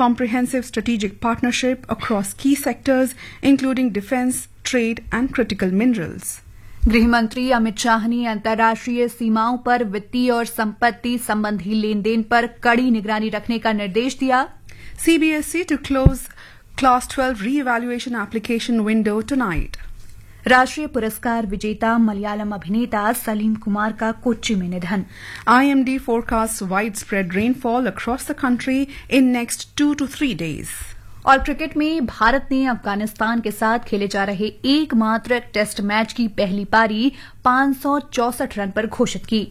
comprehensive strategic partnership across key sectors, including defense, trade, and critical minerals. गृह मंत्री अमित शाह ने अंतर्राष्ट्रीय सीमाओं पर वित्तीय और संपत्ति संबंधी लेन देन पर कड़ी निगरानी रखने का निर्देश दिया. CBSE to close Class 12 re-evaluation application window tonight. राष्ट्रीय पुरस्कार विजेता मलयालम अभिनेता सलीम कुमार का कोच्चि में निधन. IMD forecasts widespread rainfall across the country in next 2 to 3 days. और क्रिकेट में भारत ने अफगानिस्तान के साथ खेले जा रहे एकमात्र टेस्ट मैच की पहली पारी 564 रन पर घोषित की.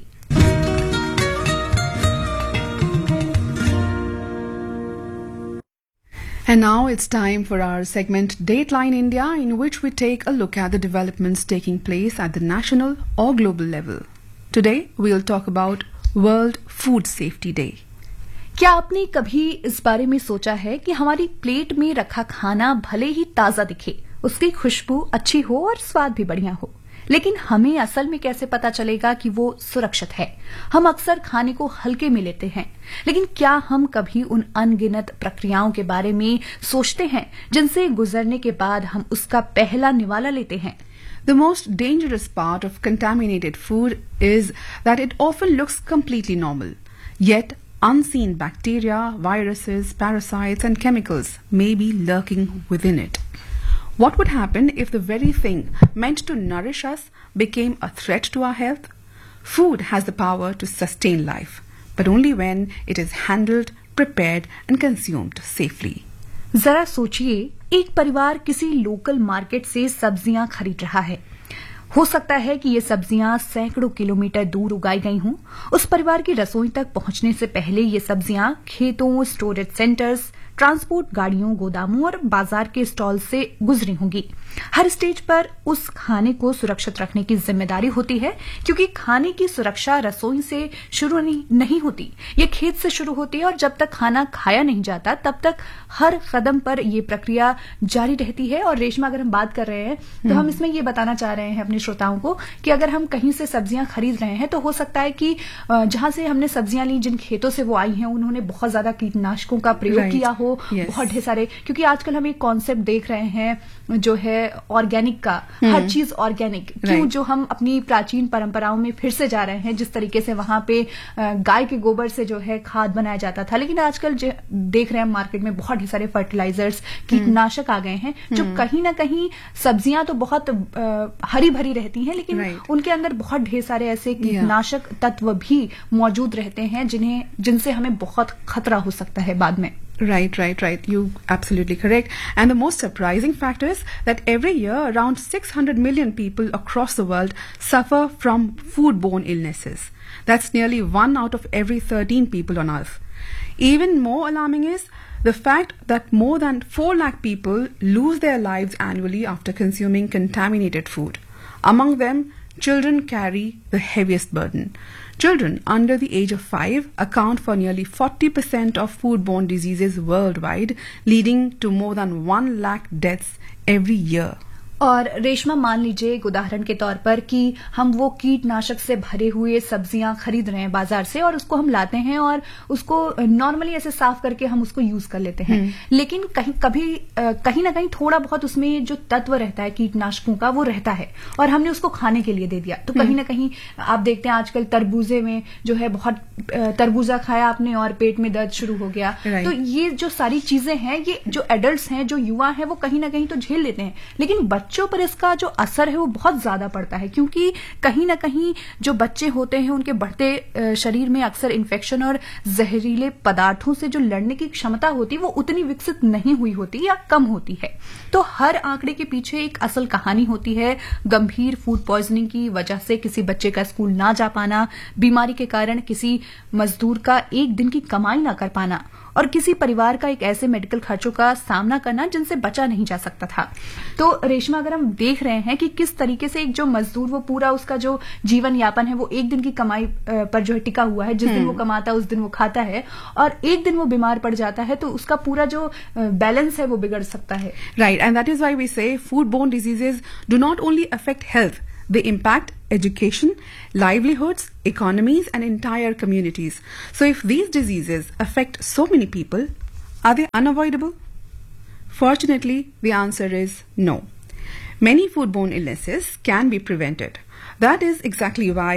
And now it's time for our segment Dateline India, in which we take a look at the developments taking place at the national or global level. Today we'll talk about World Food Safety Day. क्या आपने कभी इस बारे में सोचा है कि हमारी प्लेट में रखा खाना भले ही ताजा दिखे, उसकी खुशबू अच्छी हो और स्वाद भी बढ़िया हो, लेकिन हमें असल में कैसे पता चलेगा कि वो सुरक्षित है? हम अक्सर खाने को हल्के में लेते हैं, लेकिन क्या हम कभी उन अनगिनत प्रक्रियाओं के बारे में सोचते हैं जिनसे गुजरने के बाद हम उसका पहला निवाला लेते हैं? The most dangerous part of contaminated food is that it often looks completely normal, yet unseen bacteria, viruses, parasites, and chemicals may be lurking within it. What would happen if the very thing meant to nourish us became a threat to our health? Food has the power to sustain life, but only when it is handled, prepared, and consumed safely. जरा सोचिए, एक परिवार किसी local market से सब्जियां खरीद रहा है. हो सकता है कि ये सब्जियां सैकड़ों किलोमीटर दूर उगाई गई हों. उस परिवार की रसोई तक पहुंचने से पहले ये सब्जियां खेतों, स्टोरेज सेंटर्स, ट्रांसपोर्ट गाड़ियों, गोदामों और बाजार के स्टॉल से गुजरी होंगी. हर स्टेज पर उस खाने को सुरक्षित रखने की जिम्मेदारी होती है, क्योंकि खाने की सुरक्षा रसोई से शुरू नहीं होती, ये खेत से शुरू होती है. और जब तक खाना खाया नहीं जाता तब तक हर कदम पर ये प्रक्रिया जारी रहती है. और रेशमा, अगर हम बात कर रहे हैं तो हम इसमें ये बताना चाह रहे हैं अपने श्रोताओं को कि अगर हम कहीं से सब्जियां खरीद रहे हैं तो हो सकता है कि जहां से हमने सब्जियां ली, जिन खेतों से वो आई हैं, उन्होंने बहुत ज्यादा कीटनाशकों का प्रयोग किया हो. बहुत ढेर सारे, क्योंकि आजकल हम एक कॉन्सेप्ट देख रहे हैं जो है ऑर्गेनिक का. हर चीज ऑर्गेनिक. क्यों? जो हम अपनी प्राचीन परंपराओं में फिर से जा रहे हैं, जिस तरीके से वहां पे गाय के गोबर से जो है खाद बनाया जाता था, लेकिन आजकल देख रहे हैं मार्केट में बहुत ढेर सारे फर्टिलाइजर्स, कीटनाशक आ गए हैं, जो कहीं ना कहीं सब्जियां तो बहुत हरी भरी रहती हैं, लेकिन उनके अंदर बहुत ढेर सारे ऐसे कीटनाशक तत्व भी मौजूद रहते हैं जिनसे हमें बहुत खतरा हो सकता है बाद में. Right. You absolutely correct. And the most surprising fact is that every year around 600 million people across the world suffer from foodborne illnesses. That's nearly 1 out of every 13 people on earth. Even more alarming is the fact that more than 4 lakh people lose their lives annually after consuming contaminated food. Among them, children carry the heaviest burden. Children under the age of 5 account for nearly 40% of foodborne diseases worldwide, leading to more than 1 lakh deaths every year. और रेशमा, मान लीजिए एक उदाहरण के तौर पर कि हम वो कीटनाशक से भरे हुए सब्जियां खरीद रहे हैं बाजार से, और उसको हम लाते हैं और उसको नॉर्मली ऐसे साफ करके हम उसको यूज कर लेते हैं. लेकिन कहीं ना कहीं थोड़ा बहुत उसमें जो तत्व रहता है कीटनाशकों का, वो रहता है, और हमने उसको खाने के लिए दे दिया. तो कहीं ना कहीं आप देखते हैं आजकल तरबूजे में जो है, बहुत तरबूजा खाया आपने और पेट में दर्द शुरू हो गया. तो ये जो सारी चीजें हैं, ये जो एडल्ट्स हैं, जो युवा हैं, वो कहीं ना कहीं तो झेल लेते हैं, लेकिन बच्चों पर इसका जो असर है वो बहुत ज्यादा पड़ता है, क्योंकि कहीं ना कहीं जो बच्चे होते हैं उनके बढ़ते शरीर में अक्सर इन्फेक्शन और जहरीले पदार्थों से जो लड़ने की क्षमता होती है वो उतनी विकसित नहीं हुई होती या कम होती है. तो हर आंकड़े के पीछे एक असल कहानी होती है. गंभीर फूड पॉइजनिंग की वजह से किसी बच्चे का स्कूल ना जा पाना, बीमारी के कारण किसी मजदूर का एक दिन की कमाई ना कर पाना, और किसी परिवार का एक ऐसे मेडिकल खर्चों का सामना करना जिनसे बचा नहीं जा सकता था. तो रेशमा, अगर हम देख रहे हैं कि किस तरीके से एक जो मजदूर, वो पूरा उसका जो जीवन यापन है वो एक दिन की कमाई पर जो है टिका हुआ है, जिस दिन वो कमाता है उस दिन वो खाता है, और एक दिन वो बीमार पड़ जाता है तो उसका पूरा जो बैलेंस है वो बिगड़ सकता है. Right, and that is why we से foodborne diseases do not only affect health, they impact education, livelihoods, economies, and entire communities. So if these diseases affect so many people, Are they unavoidable? Fortunately, the answer is no. Many foodborne illnesses can be prevented. That is exactly why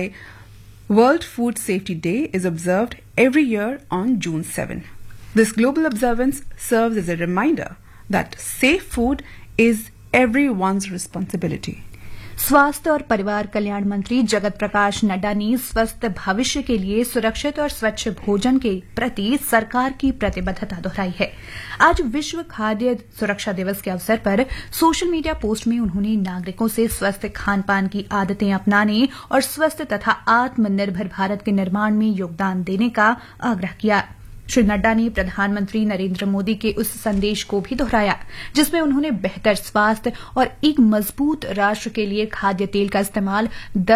World Food Safety Day is observed every year on June 7. This global observance serves as a reminder that safe food is everyone's responsibility. स्वास्थ्य और परिवार कल्याण मंत्री जगत प्रकाश नड्डा ने स्वस्थ भविष्य के लिए सुरक्षित और स्वच्छ भोजन के प्रति सरकार की प्रतिबद्धता दोहराई है। आज विश्व खाद्य सुरक्षा दिवस के अवसर पर सोशल मीडिया पोस्ट में उन्होंने नागरिकों से स्वस्थ खान पान की आदतें अपनाने और स्वस्थ तथा आत्मनिर्भर भारत के निर्माण में योगदान देने का आग्रह किया। श्री नड्डा ने प्रधानमंत्री नरेंद्र मोदी के उस संदेश को भी दोहराया जिसमें उन्होंने बेहतर स्वास्थ्य और एक मजबूत राष्ट्र के लिए खाद्य तेल का इस्तेमाल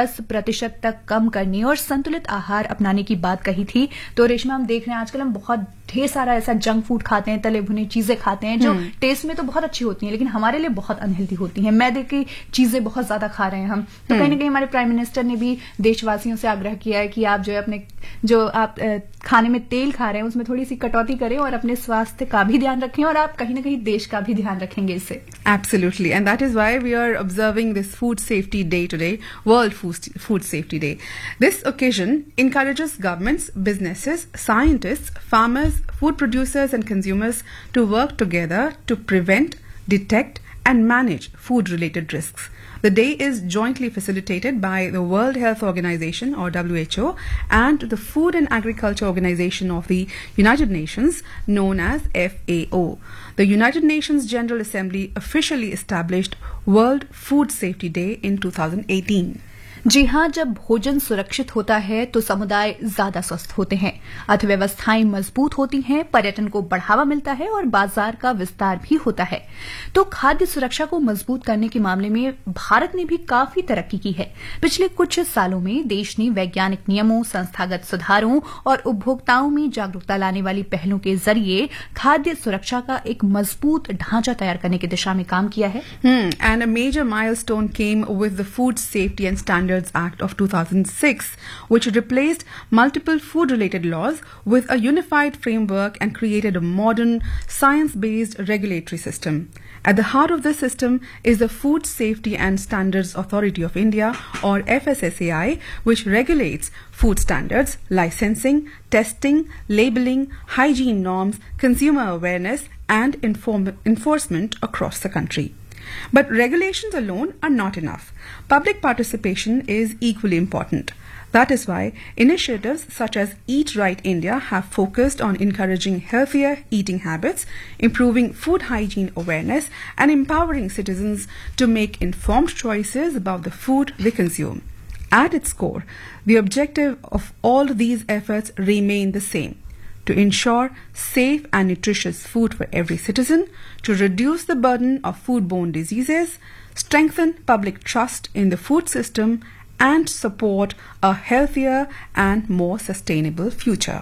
10% तक कम करने और संतुलित आहार अपनाने की बात कही थी। तो रेशमा, हम देख रहे हैं आजकल हम बहुत ढेर सारा ऐसा जंक फूड खाते हैं, तले भुने चीजें खाते हैं जो टेस्ट में तो बहुत अच्छी होती हैं लेकिन हमारे लिए बहुत अनहेल्दी होती हैं। मैदे की चीजें बहुत ज्यादा खा रहे हैं हम। तो कहीं ना कहीं हमारे प्राइम मिनिस्टर ने भी देशवासियों से आग्रह किया है कि आप जो है अपने जो आप खाने में तेल खा रहे हैं उसमें थोड़ी सी कटौती करें और अपने स्वास्थ्य का भी ध्यान रखें और आप कहीं ना कहीं देश का भी ध्यान रखेंगे इससे। Absolutely, and that is why we are observing this Food Safety Day today, World Food Safety Day. This occasion encourages governments, businesses, scientists, farmers, food producers and consumers to work together to prevent, detect and manage food-related risks. The day is jointly facilitated by the World Health Organization or WHO and the Food and Agriculture Organization of the United Nations known as FAO. The United Nations General Assembly officially established World Food Safety Day in 2018. जी हाँ, जब भोजन सुरक्षित होता है तो समुदाय ज्यादा स्वस्थ होते हैं, अर्थव्यवस्थाएं मजबूत होती हैं, पर्यटन को बढ़ावा मिलता है और बाजार का विस्तार भी होता है। तो खाद्य सुरक्षा को मजबूत करने के मामले में भारत ने भी काफी तरक्की की है। पिछले कुछ सालों में देश ने वैज्ञानिक नियमों, संस्थागत सुधारों और उपभोक्ताओं में जागरूकता लाने वाली पहलों के जरिए खाद्य सुरक्षा का एक मजबूत ढांचा तैयार करने की दिशा में काम किया है। And a major milestone came with the Food Safety and Standards Act of 2006, which replaced multiple food-related laws with a unified framework and created a modern, science-based regulatory system. At the heart of this system is the Food Safety and Standards Authority of India, or FSSAI, which regulates food standards, licensing, testing, labeling, hygiene norms, consumer awareness, and enforcement across the country. But regulations alone are not enough. Public participation is equally important. That is why initiatives such as Eat Right India have focused on encouraging healthier eating habits, improving food hygiene awareness, and empowering citizens to make informed choices about the food they consume. At its core, the objective of all these efforts remain the same: to ensure safe and nutritious food for every citizen, to reduce the burden of foodborne diseases, strengthen public trust in the food system, and support a healthier and more sustainable future.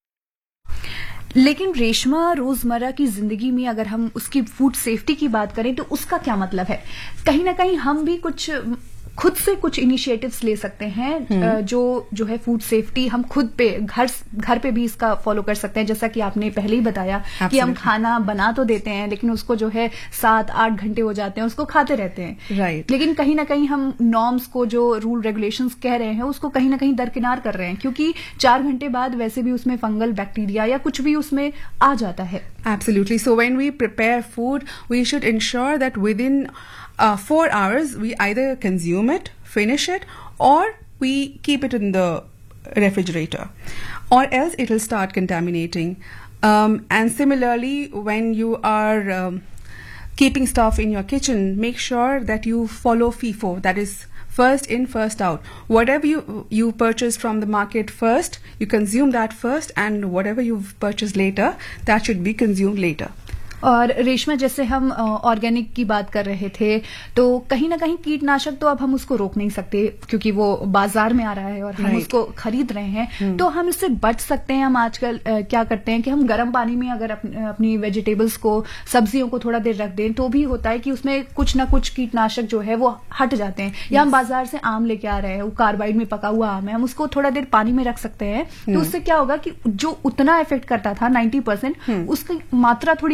लेकिन रेशमा, रोजमर्रा की जिंदगी में अगर हम उसकी food safety की बात करें तो उसका क्या मतलब है? कहीं ना कहीं हम भी खुद से कुछ इनिशिएटिव्स ले सकते हैं जो है फूड सेफ्टी हम खुद पे घर पे भी इसका फॉलो कर सकते हैं। जैसा कि आपने पहले ही बताया कि हम खाना बना तो देते हैं लेकिन उसको जो है 7-8 घंटे हो जाते हैं उसको खाते रहते हैं। राइट। लेकिन कहीं ना कहीं हम नॉर्म्स को जो रूल रेगुलेशंस कह रहे हैं उसको कहीं ना कहीं दरकिनार कर रहे हैं क्योंकि 4 घंटे बाद वैसे भी उसमें फंगल बैक्टीरिया या कुछ भी उसमें आ जाता है। Absolutely. So when we prepare food, we should ensure that within 4 hours we either consume it, finish it, or we keep it in the refrigerator, or else it will start contaminating. And similarly, when you are keeping stuff in your kitchen, make sure that you follow FIFO, that is first in, first out. Whatever you purchase from the market first, you consume that first, and whatever you've purchased later, that should be consumed later. और रेशमा, जैसे हम organic की बात कर रहे थे, तो कहीं ना कहीं कीटनाशक तो अब हम उसको रोक नहीं सकते क्योंकि वो बाजार में आ रहा है और हम उसको खरीद रहे हैं। तो हम इससे बच सकते हैं। हम आजकल क्या करते हैं कि हम गर्म पानी में अगर अपनी वेजिटेबल्स को, सब्जियों को थोड़ा देर रख दें, तो भी होता है कि उसमें कुछ ना कुछ कीटनाशक जो है वो हट जाते हैं। या हम बाजार से आम लेके आ रहे हैं, वो कार्बाइड में पका हुआ आम है, हम उसको थोड़ा देर पानी में रख सकते हैं। तो उससे क्या होगा कि जो उतना इफेक्ट करता था 90%, उसकी मात्रा थोड़ी